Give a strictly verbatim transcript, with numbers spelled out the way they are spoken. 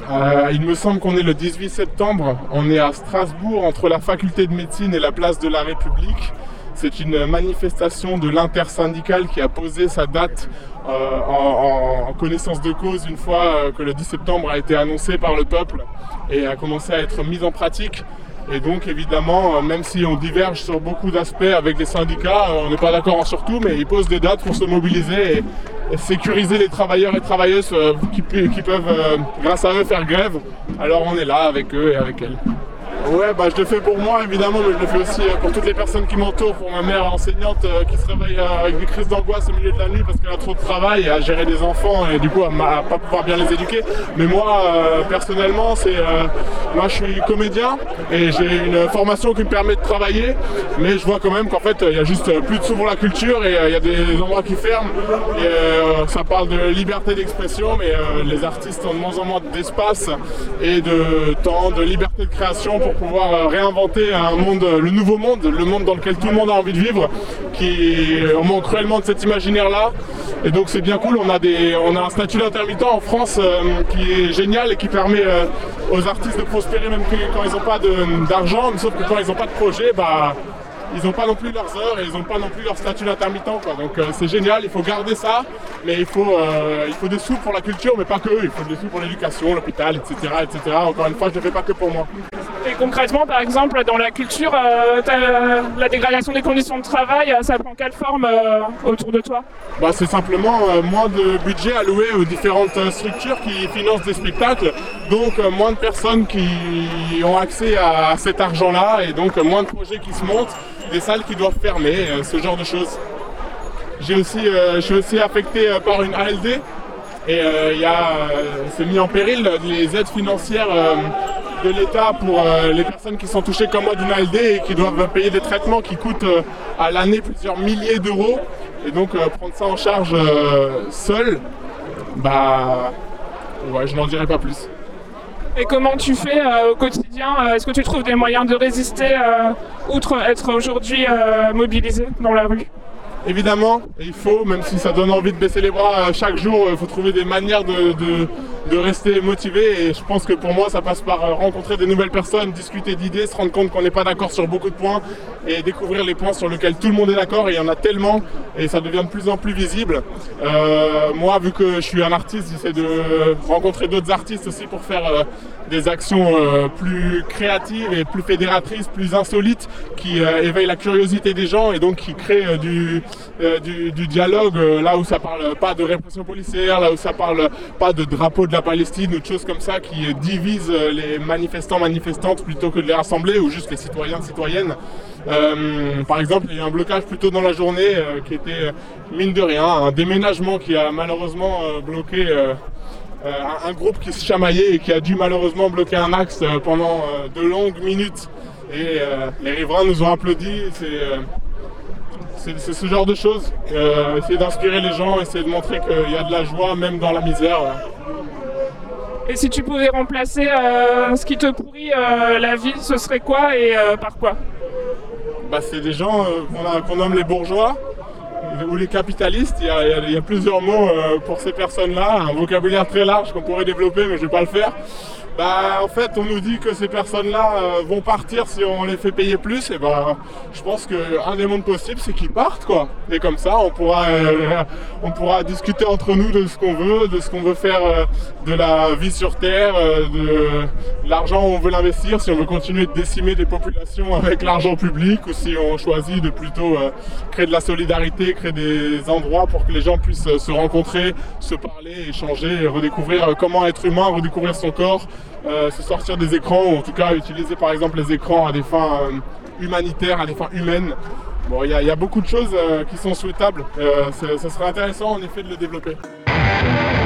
Euh, il me semble qu'on est le dix-huit septembre. On est à Strasbourg, entre la faculté de médecine et la place de la République. C'est une manifestation de l'intersyndicale qui a posé sa date euh, en, en connaissance de cause une fois euh, que le dix septembre a été annoncé par le peuple et a commencé à être mis en pratique. Et donc évidemment, euh, même si on diverge sur beaucoup d'aspects avec les syndicats, euh, on n'est pas d'accord sur tout, mais ils posent des dates pour se mobiliser et, et sécuriser les travailleurs et travailleuses euh, qui, qui peuvent, euh, grâce à eux, faire grève. Alors on est là avec eux et avec elles. Ouais, bah je le fais pour moi évidemment, mais je le fais aussi pour toutes les personnes qui m'entourent, pour ma mère enseignante euh, qui se réveille euh, avec des crises d'angoisse au milieu de la nuit parce qu'elle a trop de travail à gérer des enfants et du coup à ne pas pouvoir bien les éduquer. Mais moi, euh, personnellement, c'est, euh, moi je suis comédien et j'ai une formation qui me permet de travailler, mais je vois quand même qu'en fait il y a juste plus de sous pour la culture et il euh, y a des endroits qui ferment. Et, euh, ça parle de liberté d'expression, mais euh, les artistes ont de moins en moins d'espace et de temps, de liberté de création pour pouvoir réinventer un monde, le nouveau monde, le monde dans lequel tout le monde a envie de vivre, qui on manque cruellement de cet imaginaire-là. Et donc c'est bien cool, on a, des, on a un statut d'intermittent en France euh, qui est génial et qui permet euh, aux artistes de prospérer même quand ils n'ont pas de, d'argent, mais sauf que quand ils n'ont pas de projet, bah, ils n'ont pas non plus leurs heures et ils n'ont pas non plus leur statut d'intermittent, quoi. Donc euh, c'est génial, il faut garder ça, mais il faut, euh, il faut des sous pour la culture, mais pas que, il faut des sous pour l'éducation, l'hôpital, et cetera, et cetera. Encore une fois, je ne le fais pas que pour moi. Et concrètement, par exemple, dans la culture, euh, la dégradation des conditions de travail, ça prend quelle forme euh, autour de toi? Bah, c'est simplement euh, moins de budget alloué aux différentes euh, structures qui financent des spectacles, donc euh, moins de personnes qui ont accès à cet argent-là, et donc euh, moins de projets qui se montent, des salles qui doivent fermer, euh, ce genre de choses. J'ai aussi, euh, je suis aussi affecté euh, par une A L D, et euh, y a, euh, c'est mis en péril les aides financières euh, de l'État pour euh, les personnes qui sont touchées comme moi d'une A L D et qui doivent payer des traitements qui coûtent euh, à l'année plusieurs milliers d'euros. Et donc euh, prendre ça en charge euh, seul, bah ouais, je n'en dirai pas plus. Et comment tu fais euh, au quotidien? Est-ce que tu trouves des moyens de résister, euh, outre être aujourd'hui euh, mobilisé dans la rue? Évidemment, il faut, même si ça donne envie de baisser les bras chaque jour, il faut trouver des manières de, de, de rester motivé. Et je pense que pour moi, ça passe par rencontrer des nouvelles personnes, discuter d'idées, se rendre compte qu'on n'est pas d'accord sur beaucoup de points et découvrir les points sur lesquels tout le monde est d'accord. Et il y en a tellement et ça devient de plus en plus visible. Euh, moi, vu que je suis un artiste, j'essaie de rencontrer d'autres artistes aussi pour faire euh, des actions euh, plus créatives et plus fédératrices, plus insolites, qui euh, éveillent la curiosité des gens et donc qui créent euh, du... Euh, du, du dialogue, euh, là où ça parle pas de répression policière, là où ça parle pas de drapeau de la Palestine ou de choses comme ça qui euh, divisent euh, les manifestants manifestantes plutôt que de les rassembler, ou juste les citoyens citoyennes. Euh, par exemple, il y a eu un blocage plus tôt dans la journée euh, qui était, mine de rien, un déménagement qui a malheureusement euh, bloqué euh, euh, un groupe qui se chamaillait et qui a dû malheureusement bloquer un axe euh, pendant euh, de longues minutes. Et euh, les riverains nous ont applaudi. C'est, euh, C'est, c'est ce genre de choses, euh, essayer d'inspirer les gens, essayer de montrer qu'il y a de la joie même dans la misère. Et si tu pouvais remplacer euh, ce qui te pourrit euh, la vie, ce serait quoi et euh, par quoi? Bah, c'est des gens euh, qu'on, a, qu'on nomme les bourgeois ou les capitalistes. Il y a, il y a, il y a plusieurs mots euh, pour ces personnes-là, un vocabulaire très large qu'on pourrait développer, mais je ne vais pas le faire. Bah, en fait, on nous dit que ces personnes-là euh, vont partir si on les fait payer plus. Et bah, je pense qu'un des mondes possibles, c'est qu'ils partent, quoi. Et comme ça, on pourra, euh, on pourra discuter entre nous de ce qu'on veut, de ce qu'on veut faire euh, de la vie sur Terre, euh, de l'argent où on veut l'investir, si on veut continuer de décimer des populations avec l'argent public, ou si on choisit de plutôt euh, créer de la solidarité, créer des endroits pour que les gens puissent euh, se rencontrer, se parler, échanger, redécouvrir euh, comment être humain, redécouvrir son corps. Euh, se sortir des écrans, ou en tout cas utiliser par exemple les écrans à des fins euh, humanitaires, à des fins humaines. Bon, il y, y a beaucoup de choses euh, qui sont souhaitables. Euh, ce serait intéressant en effet de le développer.